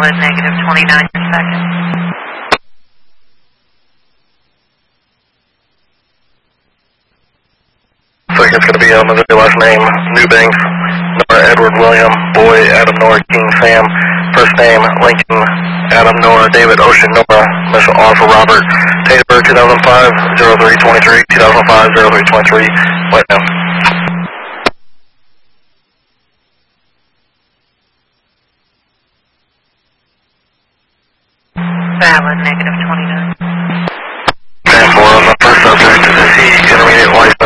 Valid, negative 29 seconds. Second's going to be on the last name, Newbanks, Nora Edward William, Boy Adam Nora King Sam, first name Lincoln Adam Nora David Ocean Nora, initial R for Robert, Taylor 2005-0323, 2005-0323, wait now. Valid, negative 29. Stand for on the first subject, is he intermediate license?